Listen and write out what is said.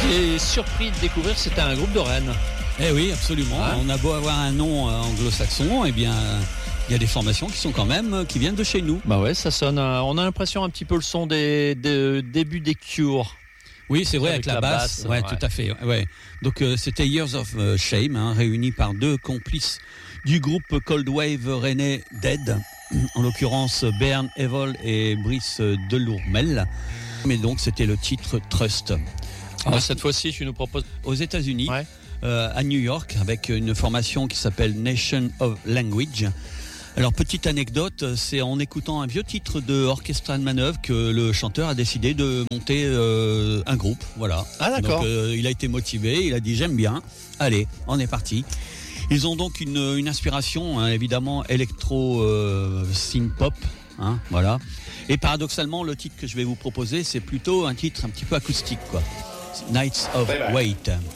J'étais surpris de découvrir que c'était un groupe de Rennes. Eh oui, absolument. Ouais. On a beau avoir un nom anglo-saxon, eh bien, il y a des formations qui viennent de chez nous. Bah ouais, ça sonne. On a l'impression un petit peu le son des débuts des Cure. Oui, c'est vrai, avec la basse. Ouais, tout à fait. Ouais. Donc, c'était Years of Shame, réuni par deux complices du groupe Cold Wave rennais Dead, en l'occurrence Bern Evol et Brice Delourmel. Mais donc, c'était le titre Trust. Alors, cette fois-ci, tu nous proposes aux États-Unis, ouais. À New York, avec une formation qui s'appelle Nation of Language. Alors, petite anecdote, c'est en écoutant un vieux titre de Orchestra de Manœuvre que le chanteur a décidé de monter un groupe. Voilà. Ah, d'accord. Donc, il a été motivé, il a dit j'aime bien. Allez, on est parti. Ils ont donc une inspiration, évidemment, électro synth-pop. Voilà. Et paradoxalement, le titre que je vais vous proposer, c'est plutôt un titre un petit peu acoustique, quoi. Nights of Wait.